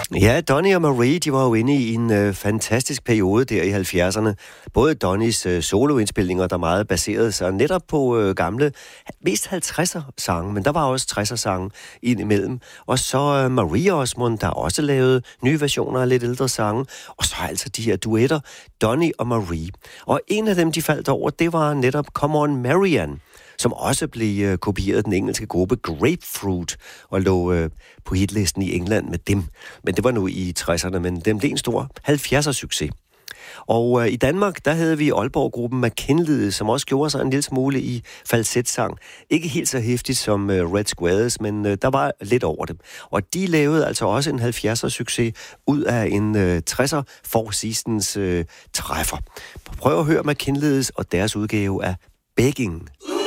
Ja, Donny og Marie, de var jo inde i en fantastisk periode der i 70'erne. Både Donnys soloindspilninger, der meget baserede sig netop på gamle, mest 50'er sange, men der var også 60'er sange ind imellem. Og så Marie Osmond, der også lavede nye versioner af lidt ældre sange. Og så altså de her duetter, Donny og Marie. Og en af dem, de faldt over, det var netop Come On Marianne, som også blev kopieret af den engelske gruppe Grapefruit og lå på hitlisten i England med dem. Men det var nu i 60'erne, men den blev en stor 70'er succes. Og i Danmark, der havde vi Aalborg-gruppen McKinley, som også gjorde sig en lille smule i falsetsang. Ikke helt så hæftigt som Red Squares, men der var lidt over det. Og de lavede altså også en 70'er succes ud af en 60'er Four Seasons træffer. Prøv at høre McKinleys og deres udgave af Begging.